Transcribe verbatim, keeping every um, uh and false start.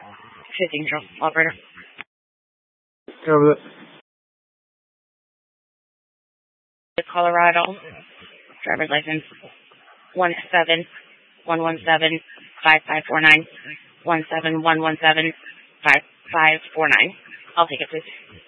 fifteen control, operator. Cover that. Colorado, driver's license, one seven one one seven five five four nine, one seven one one seven five five four nine. I'll take it, please.